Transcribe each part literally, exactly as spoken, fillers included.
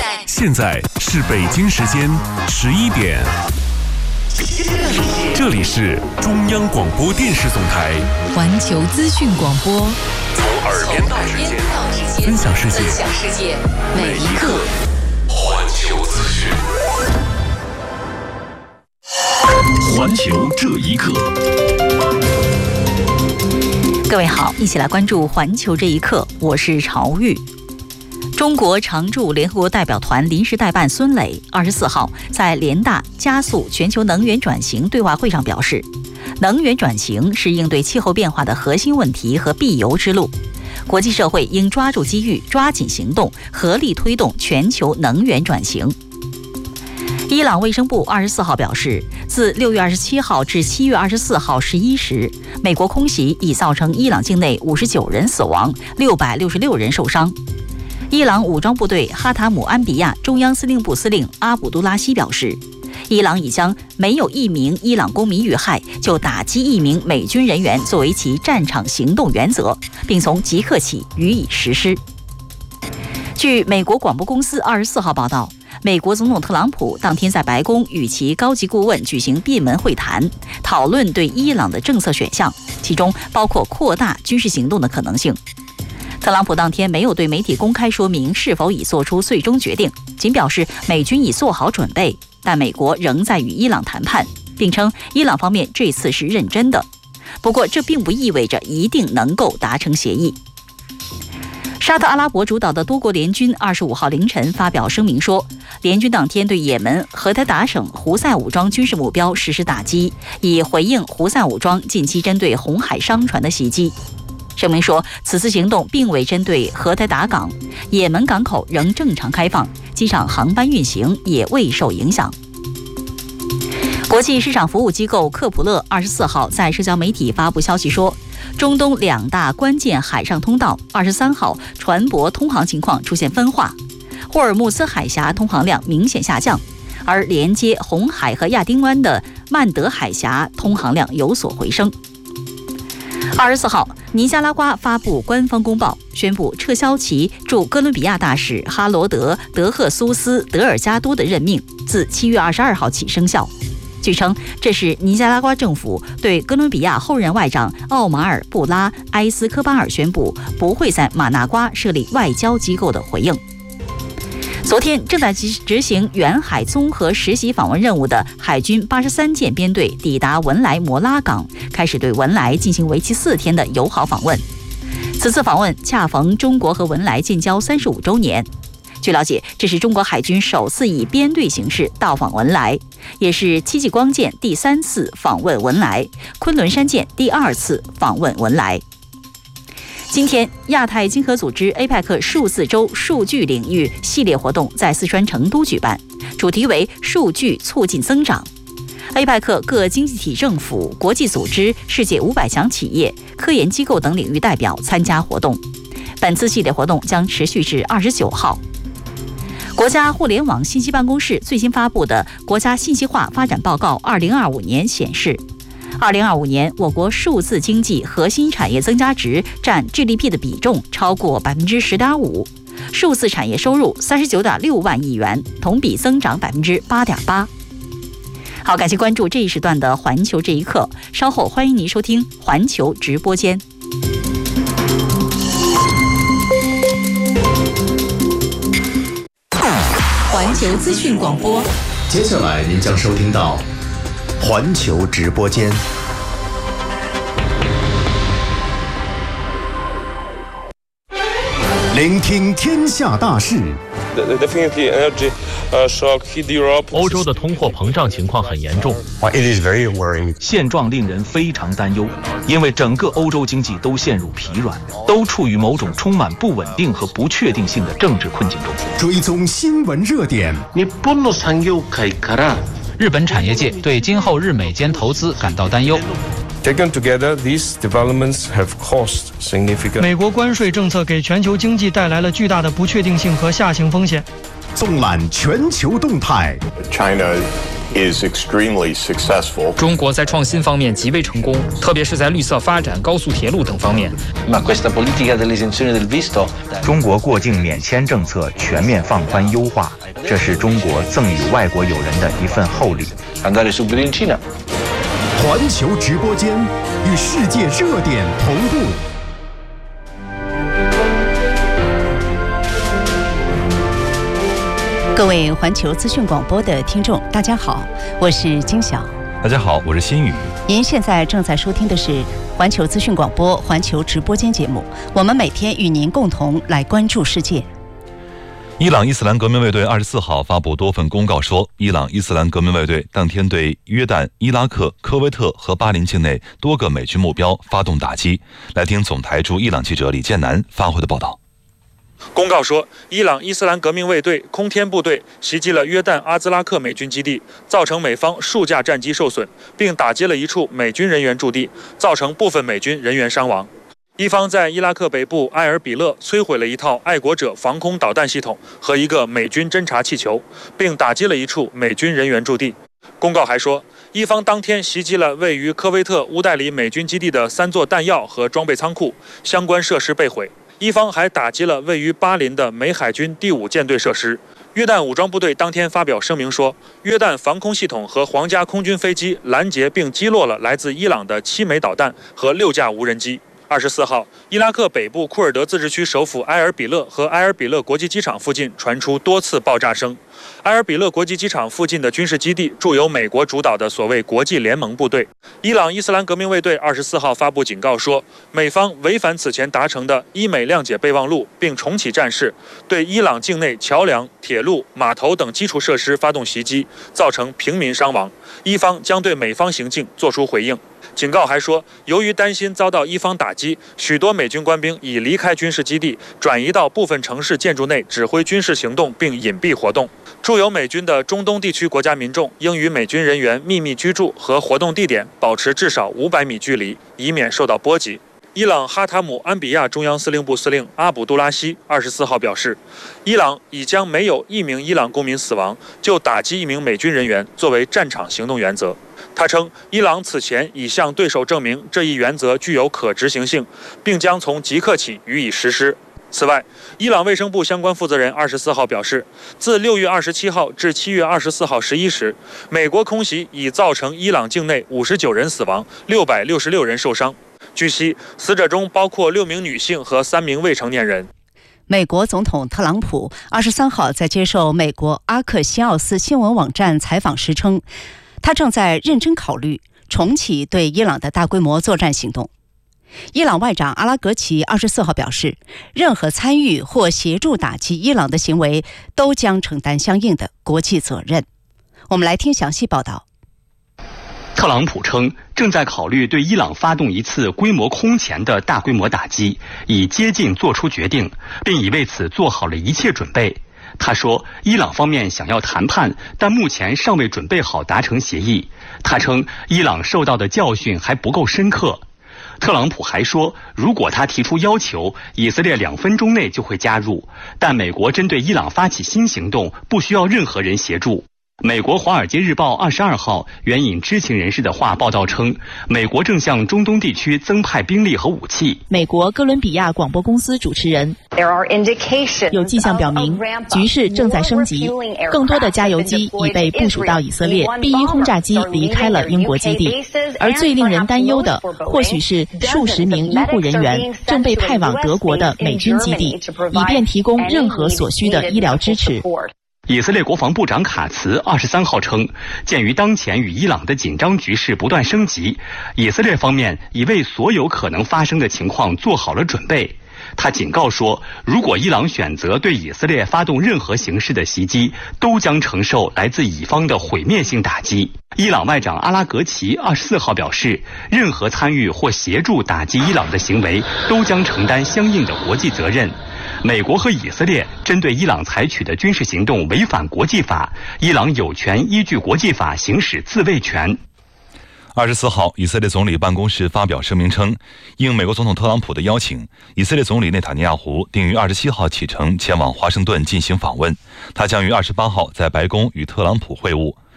现在是北京时间十一点，这里是中央广播电视总台环球资讯广播， 从耳边到指尖，分享世界，每一刻环球资讯。环球这一刻。 各位好，一起来关注环球这一刻，我是朝玉。中国常驻联合国代表团临时代办孙磊二十四号在联大加速全球能源转型对话会上表示，能源转型是应对气候变化的核心问题和必由之路，国际社会应抓住机遇，抓紧行动，合力推动全球能源转型。伊朗卫生部二十四号表示，自六月二十七号至七月二十四号十一时，美国空袭已造成伊朗境内五十九人死亡，六百六十六人受伤。伊朗武装部队哈塔姆安比亚中央司令部司令阿卜杜拉希表示，伊朗已将没有一名伊朗公民遇害就打击一名美军人员作为其战场行动原则，并从即刻起予以实施。据美国广播公司二十四号报道，美国总统特朗普当天在白宫与其高级顾问举行闭门会谈，讨论对伊朗的政策选项，其中包括扩大军事行动的可能性。特朗普当天没有对媒体公开说明是否已做出最终决定，仅表示美军已做好准备，但美国仍在与伊朗谈判，并称伊朗方面这次是认真的。不过这并不意味着一定能够达成协议。沙特阿拉伯主导的多国联军二十五号凌晨发表声明说，联军当天对也门荷台达省胡塞武装军事目标实施打击，以回应胡塞武装近期针对红海商船的袭击。声明说，此次行动并未针对荷台达港，也门港口仍正常开放，机场航班运行也未受影响。国际市场服务机构克普勒二十四号在社交媒体发布消息说，中东两大关键海上通道二十三号船舶通航情况出现分化，霍尔木兹海峡通航量明显下降，而连接红海和亚丁湾的曼德海峡通航量有所回升。二十四号，尼加拉瓜发布官方公报，宣布撤销其驻哥伦比亚大使哈罗德·德赫苏斯·德尔加多的任命，自七月二十二号起生效。据称，这是尼加拉瓜政府对哥伦比亚后任外长奥马尔·布拉埃斯科巴尔宣布不会在马纳瓜设立外交机构的回应。昨天，正在执行远海综合实习访问任务的海军八十三舰编队抵达文莱摩拉港，开始对文莱进行为期四天的友好访问。此次访问恰逢中国和文莱建交三十五周年。据了解，这是中国海军首次以编队形式到访文莱，也是戚继光舰第三次访问文莱，昆仑山舰第二次访问文莱。今天，亚太经合组织 A P E C 数字周数据领域系列活动在四川成都举办，主题为数据促进增长。A P E C 各经济体政府、国际组织、世界五百强企业、科研机构等领域代表参加活动。本次系列活动将持续至二十九号。国家互联网信息办公室最新发布的《国家信息化发展报告二零二五年》显示，二零二五年我国数字经济核心产业增加值占 G D P 的比重超过 百分之十点五， 数字产业收入三十九点六万亿元，同比增长 百分之八点八。好，感谢关注这一时段的环球这一刻，稍后欢迎您收听环球直播间。环球资讯广播， 接下来您将收听到环球直播间。聆听天下大事。 欧洲的通货膨胀情况很严重，现状令人非常担忧，因为整个欧洲经济都陷入疲软，都处于某种充满不稳定和不确定性的政治困境中。 追踪新闻热点。 日本产业界对今后日美间投资感到担忧。 Taken together, these developments have caused significant. 美国关税政策给全球经济带来了巨大的不确定性和下行风险。 纵览全球动态。 China is extremely successful. 中国在创新方面极为成功，特别是在绿色发展、高速铁路等方面。 中国过境免签政策全面放宽优化，这是中国赠予外国友人的一份厚礼。 环球直播间与世界热点同步。 各位环球资讯广播的听众，大家好，我是金晓。 大家好，我是新宇。 您现在正在收听的是环球资讯广播环球直播间节目，我们每天与您共同来关注世界。 伊朗伊斯兰革命卫队二十四号发布多份公告说，伊朗伊斯兰革命卫队当天对约旦、伊拉克、科威特和巴林境内多个美军目标发动打击。来听总台驻伊朗记者李建南发回的报道。 公告说，伊朗伊斯兰革命卫队空天部队袭击了约旦阿兹拉克美军基地，造成美方数架战机受损，并打击了一处美军人员驻地，造成部分美军人员伤亡。伊方在伊拉克北部埃尔比勒摧毁了一套爱国者防空导弹系统和一个美军侦察气球，并打击了一处美军人员驻地。公告还说，伊方当天袭击了位于科威特乌代里美军基地的三座弹药和装备仓库，相关设施被毁。伊方还打击了位于巴林的美海军第五舰队设施。约旦武装部队当天发表声明说，约旦防空系统和皇家空军飞机拦截并击落了来自伊朗的七枚导弹和六架无人机。二十四号，伊拉克北部库尔德自治区首府埃尔比勒和埃尔比勒国际机场附近传出多次爆炸声。埃尔比勒国际机场附近的军事基地驻有美国主导的所谓国际联盟部队。伊朗伊斯兰革命卫队二十四号发布警告说，美方违反此前达成的伊美谅解备忘录，并重启战事，对伊朗境内桥梁、铁路、码头等基础设施发动袭击，造成平民伤亡。伊方将对美方行径作出回应。警告还说，由于担心遭到伊方打击，许多美军官兵已离开军事基地，转移到部分城市建筑内指挥军事行动并隐蔽活动。驻有美军的中东地区国家民众应与美军人员秘密居住和活动地点保持至少五百米距离，以免受到波及。伊朗哈塔姆安比亚中央司令部司令阿卜杜拉希二十四号表示，伊朗已将没有一名伊朗公民死亡就打击一名美军人员作为战场行动原则。他称，伊朗此前已向对手证明这一原则具有可执行性，并将从即刻起予以实施。此外，伊朗卫生部相关负责人二十四号表示，自六月二十七号至七月二十四号十一时，美国空袭已造成伊朗境内五十九人死亡，六百六十六人受伤。据悉，死者中包括六名女性和三名未成年人。 美国总统特朗普二十三号在接受美国阿克西奥斯新闻网站采访时称，他正在认真考虑重启对伊朗的大规模作战行动。伊朗外长阿拉格齐二十四号表示，任何参与或协助打击伊朗的行为都将承担相应的国际责任。我们来听详细报道。 特朗普称，正在考虑对伊朗发动一次规模空前的大规模打击，已接近做出决定，并已为此做好了一切准备。他说，伊朗方面想要谈判，但目前尚未准备好达成协议。他称，伊朗受到的教训还不够深刻。特朗普还说，如果他提出要求，以色列两分钟内就会加入，但美国针对伊朗发起新行动，不需要任何人协助。美国《华尔街日报》二十二号援引知情人士的话报道称，美国正向中东地区增派兵力和武器。 美国哥伦比亚广播公司主持人，有迹象表明，局势正在升级，更多的加油机已被部署到以色列 B 一 轰炸机离开了英国基地，而最令人担忧的，或许是数十名医护人员正被派往德国的美军基地，以便提供任何所需的医疗支持。 以色列国防部长卡茨二十三号称，鉴于当前与伊朗的紧张局势不断升级，以色列方面已为所有可能发生的情况做好了准备。他警告说，如果伊朗选择对以色列发动任何形式的袭击，都将承受来自以方的毁灭性打击。伊朗外长阿拉格齐二十四号表示，任何参与或协助打击伊朗的行为，都将承担相应的国际责任。美国和以色列针对伊朗采取的军事行动违反国际法，伊朗有权依据国际法行使自卫权。 二十四号，以色列总理办公室发表声明称，应美国总统特朗普的邀请，以色列总理内塔尼亚胡定于二十七号启程前往华盛顿进行访问。他将于二十八号在白宫与特朗普会晤。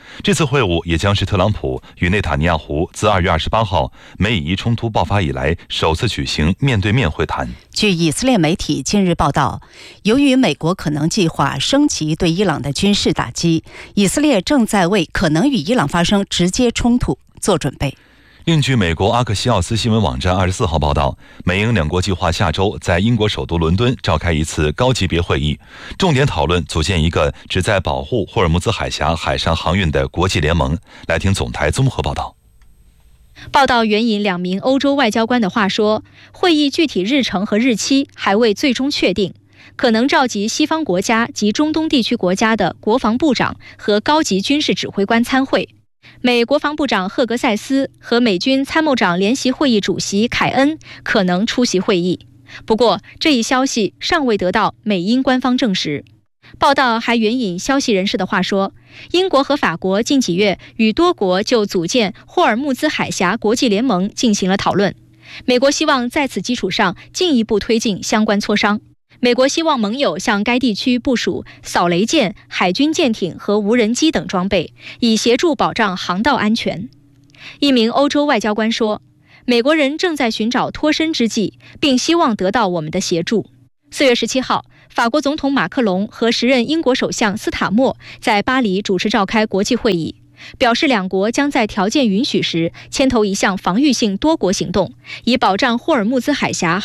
这次会晤也将是特朗普与内塔尼亚胡自二月二十八号美以伊冲突爆发以来首次举行面对面会谈。 据以色列媒体近日报道，由于美国可能计划升级对伊朗的军事打击，以色列正在为可能与伊朗发生直接冲突做准备。 另据美国阿克西奥斯新闻网站二十四号报道，美英两国计划下周在英国首都伦敦召开一次高级别会议，重点讨论组建一个旨在保护霍尔木兹海峡海上航运的国际联盟。来听总台综合报道。 报道援引两名欧洲外交官的话说，会议具体日程和日期还未最终确定，可能召集西方国家及中东地区国家的国防部长和高级军事指挥官参会。美国防部长赫格塞斯和美军参谋长联席会议主席凯恩可能出席会议，不过这一消息尚未得到美英官方证实。报道还援引消息人士的话说，英国和法国近几月与多国就组建霍尔木兹海峡国际联盟进行了讨论，美国希望在此基础上进一步推进相关磋商。美国希望盟友向该地区部署扫雷舰、海军舰艇和无人机等装备，以协助保障航道安全。一名欧洲外交官说，美国人正在寻找脱身之计，并希望得到我们的协助。四月十七号，法国总统马克龙和时任英国首相斯塔默在巴黎主持召开国际会议，表示两国将在条件允许时牵头一项防御性多国行动，以保障霍尔木兹海峡